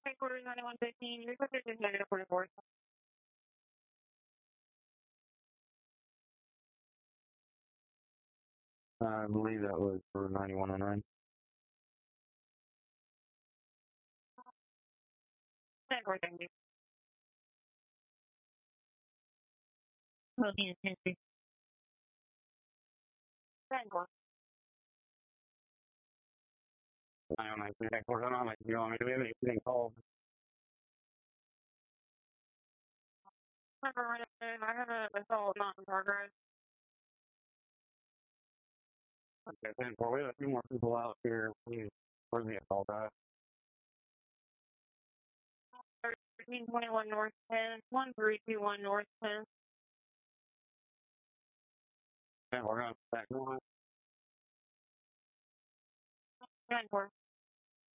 Headquarters 9115, requested is negative 44. I believe that was for 9109. Headquarters, thank you. Protein intensity. Headquarters. 9193 headquarters, I don't know if you want me to be anything called. I have an assault not in progress. Okay, 10-4, we have a few more people out here. Please, where's the assault at? 1321 North 10, 1321 North 10. And we're going to back north. Headquarters.